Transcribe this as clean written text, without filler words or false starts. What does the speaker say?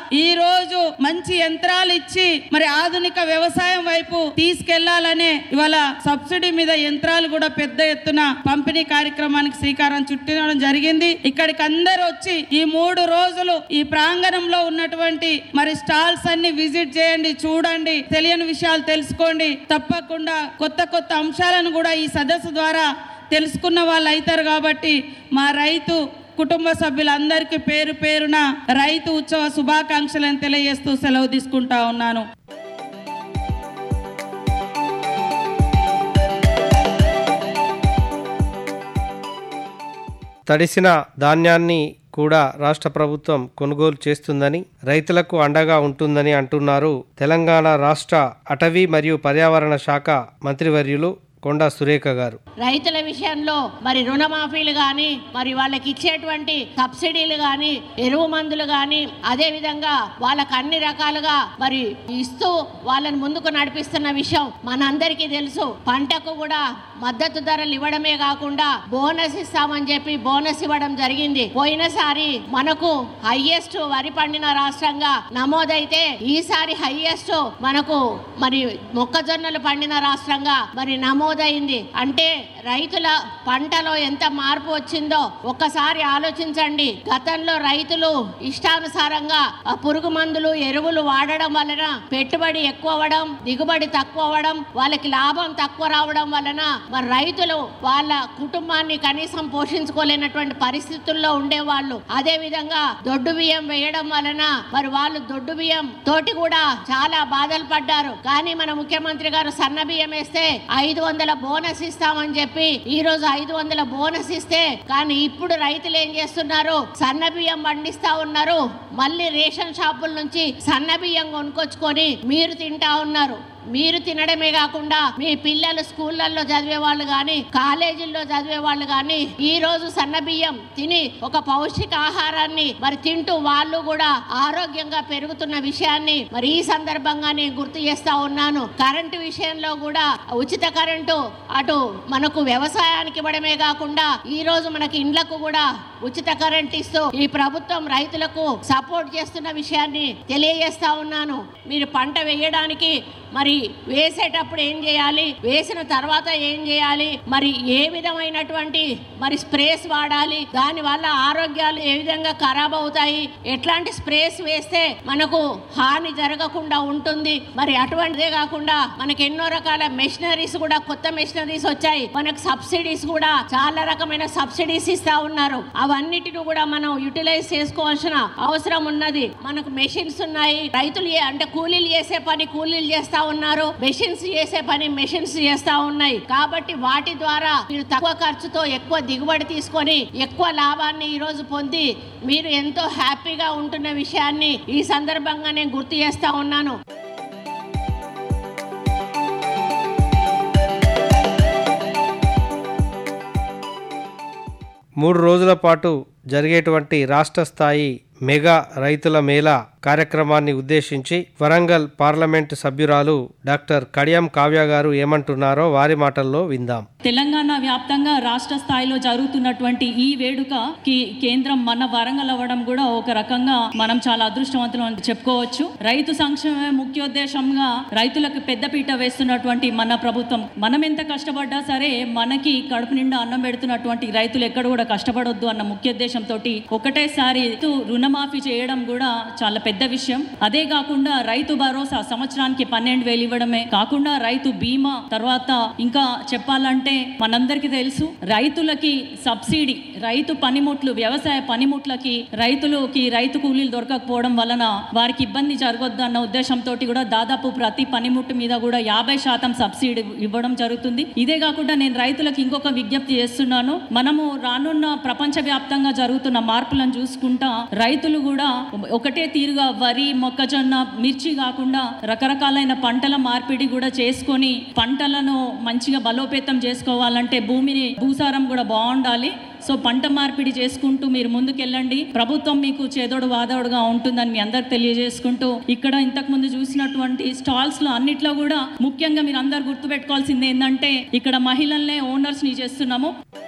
ఈ రోజు మంచి యంత్రాలు ఇచ్చి మరి ఆధునిక వ్యవసాయం వైపు తీసుకెళ్లాలనే ఇవాళ సబ్సిడీ మీద యంత్రాలు కూడా పెద్ద ఎత్తున పంపిణీ కార్యక్రమానికి శ్రీకారం చుట్టడం జరిగింది. ఇక్కడికి అందరూ వచ్చి ఈ 3 రోజులు ఈ ప్రాంగణంలో ఉన్నటువంటి మరి స్టాల్స్ అన్ని విజిట్ చేయండి, చూడండి, తెలియని విషయాలు తెలుసుకోండి. తప్పకుండా కొత్త కొత్త అంశాలను కూడా ఈ సదస్సు ద్వారా తెలుసుకున్న వాళ్ళు అవుతారు. కాబట్టి మా రైతు కుటుంబ సభ్యులందరికీ పేరు పేరున రైతు ఉత్సవ శుభాకాంక్షలను తెలియజేస్తూ సెలవు తీసుకుంటా ఉన్నాను. తడిసిన ధాన్యాన్ని కూడా రాష్ట్ర ప్రభుత్వం కొనుగోలు చేస్తుందని, రైతులకు అండగా ఉంటుందని అంటున్నారు తెలంగాణ రాష్ట్ర అటవీ మరియు పర్యావరణ శాఖ మంత్రివర్యులు కొండా సురేఖ గారు. రైతుల విషయంలో మరి రుణమాఫీలు కానీ, మరి వాళ్ళకి ఇచ్చేటువంటి సబ్సిడీలు కానీ, ఎరువు మందులు కానీ, అదే విధంగా వాళ్ళకి అన్ని రకాలుగా మరి ఇస్తూ వాళ్ళని ముందుకు నడిపిస్తున్న విషయం మనందరికీ తెలుసు. పంటకు కూడా మద్దతు ధరలు ఇవ్వడమే కాకుండా బోనస్ ఇస్తామని చెప్పి బోనస్ ఇవ్వడం జరిగింది. పోయినసారి మనకు హైయెస్ట్ వరి పండిన రాష్ట్రంగా నమోదైతే ఈసారి హైయెస్ట్ మనకు మరి మొక్కజొన్నలు పండిన రాష్ట్రంగా మరి నమోదైంది. అంటే రైతుల పంటలో ఎంత మార్పు వచ్చిందో ఒక్కసారి ఆలోచించండి. గతంలో రైతులు ఇష్టానుసారంగా పురుగు మందులు ఎరువులు వాడడం వలన పెట్టుబడి ఎక్కువ అవ్వడం, దిగుబడి తక్కువ అవ్వడం, వాళ్ళకి లాభం తక్కువ రావడం వలన మరి రైతులు వాళ్ళ కుటుంబాన్ని కనీసం పోషించుకోలేనటువంటి పరిస్థితుల్లో ఉండేవాళ్ళు. అదే విధంగా దొడ్డు బియ్యం వేయడం వలన మరి వాళ్ళు దొడ్డు బియ్యం తోటి కూడా చాలా బాధలు పడ్డారు. కానీ మన ముఖ్యమంత్రి గారు సన్న బియ్యం వేస్తే 500 బోనస్ ఇస్తామని చెప్పి ఈ రోజు 500 బోనస్ ఇస్తే, కానీ ఇప్పుడు రైతులు ఏం చేస్తున్నారు? సన్న బియ్యం పండిస్తా ఉన్నారు. మళ్ళీ రేషన్ షాపుల నుంచి సన్న బియ్యం కొనుక్కొచ్చుకొని మీరు తింటా ఉన్నారు. మీరు తినడమే కాకుండా మీ పిల్లలు స్కూళ్ళల్లో చదివే వాళ్ళు కానీ, కాలేజీల్లో చదివే వాళ్ళు కానీ ఈ రోజు సన్న బియ్యం తిని ఒక పౌష్టిక ఆహారాన్ని మరి తింటూ వాళ్ళు కూడా ఆరోగ్యంగా పెరుగుతున్న విషయాన్ని మరి ఈ సందర్భంగా నేను గుర్తు చేస్తా ఉన్నాను. కరెంటు విషయంలో కూడా ఉచిత కరెంటు అటు మనకు వ్యవసాయానికి ఇవ్వడమే కాకుండా ఈ రోజు మనకి ఇండ్లకు కూడా ఉచిత కరెంట్ ఇస్తూ ఈ ప్రభుత్వం రైతులకు సపోర్ట్ చేస్తున్న విషయాన్ని తెలియజేస్తా ఉన్నాను. మీరు పంట వేయడానికి మరి వేసేటప్పుడు ఏం చేయాలి, వేసిన తర్వాత ఏం చేయాలి, మరి ఏ విధమైనటువంటి మరి స్ప్రేస్ వాడాలి, దాని వల్ల ఆరోగ్యాలు ఏ విధంగా ఖరాబ్ అవుతాయి, ఎట్లాంటి స్ప్రేస్ వేస్తే మనకు హాని జరగకుండా ఉంటుంది. మరి అటువంటిదే కాకుండా మనకి ఎన్నో రకాల మెషినరీస్ కూడా కొత్త మెషినరీస్ వచ్చాయి. మనకు సబ్సిడీస్ కూడా చాలా రకమైన సబ్సిడీస్ ఇస్తా ఉన్నారు. అవన్నిటిని కూడా మనం యూటిలైజ్ చేసుకోవాల్సిన అవసరం ఉన్నది. మనకు మెషిన్స్ ఉన్నాయి. రైతులు అంటే కూలీలు చేసే పని కూలీలు చేస్తా ఉన్నారు, మెషిన్స్ చేసే పని మెషిన్స్ చేస్తా ఉన్నాయి. కాబట్టి వాటి ద్వారా మీరు తక్కువ ఖర్చుతో ఎక్కువ దిగుబడి తీసుకొని ఎక్కువ లాభాన్ని ఈ రోజు పొంది మీరు ఎంతో హ్యాపీగా ఉంటున్న విషయాన్ని ఈ సందర్భంగా నేను గుర్తు చేస్తా ఉన్నాను. 3 రోజుల పాటు జరిగేటువంటి రాష్ట్ర స్థాయి మెగా రైతుల మేళా కార్యక్రమాన్ని ఉద్దేశించి వరంగల్ పార్లమెంటు సభ్యురాలు డాక్టర్ కడియం కావ్య గారు ఏమంటున్నారో వారి మాటల్లో విందాం. తెలంగాణ వ్యాప్తంగా రాష్ట్ర స్థాయిలో జరుగుతున్నటువంటి ఈ వేడుకకి కేంద్రం మన వరంగల్ అవ్వడం కూడా ఒక రకంగా మనం చాలా అదృష్టవంతులు అని చెప్పుకోవచ్చు. రైతు సంక్షేమమే ముఖ్యోద్దేశంగా రైతులకు పెద్దపీట వేస్తున్నటువంటి మన ప్రభుత్వం, మనం ఎంత కష్టపడ్డా సరే మనకి కడుపు నిండా అన్నం పెడుతున్నటువంటి రైతులు ఎక్కడ కూడా కష్టపడొద్దు అన్న ముఖ్యోద్దేశంతో ఒకటేసారి రుణమాఫీ చేయడం కూడా చాలా పెద్ద విషయం. అదే కాకుండా రైతు భరోసా సంవత్సరానికి 12,000 ఇవ్వడమే కాకుండా రైతు బీమా, తర్వాత ఇంకా చెప్పాలంటే మనందరికీ తెలుసు రైతులకి సబ్సిడీ, రైతు పనిముట్లు, వ్యవసాయ పనిముట్లకి రైతు కూలీలు దొరకకపోవడం వలన వారికి ఇబ్బంది జరగొద్దు అన్న ఉద్దేశంతో కూడా దాదాపు ప్రతి పనిముట్టు మీద కూడా 50% సబ్సిడీ ఇవ్వడం జరుగుతుంది. ఇదే కాకుండా నేను రైతులకు ఇంకొక విజ్ఞప్తి చేస్తున్నాను. మనము రానున్న ప్రపంచవ్యాప్తంగా జరుగుతున్న మార్పులను చూసుకుంటా రైతులు కూడా ఒకటే తీరుగా వరి, మొక్కజొన్న, మిర్చి కాకుండా రకరకాలైన పంటల మార్పిడి కూడా చేసుకొని పంటలను మంచిగా బలోపేతం చేసుకోవాలంటే భూసారం కూడా బాగుండాలి. సో పంట మార్పిడి చేసుకుంటూ మీరు ముందుకెళ్ళండి. ప్రభుత్వం మీకు చేదోడు వాదోడుగా ఉంటుందని మీ అందరికి తెలియజేసుకుంటూ ఇక్కడ ఇంతకు ముందు చూసినటువంటి స్టాల్స్ లో అన్నిట్లో కూడా ముఖ్యంగా మీరు అందరు గుర్తుపెట్టుకోవాల్సింది ఏంటంటే ఇక్కడ మహిళల్నే ఓనర్స్ ని చేస్తున్నాము.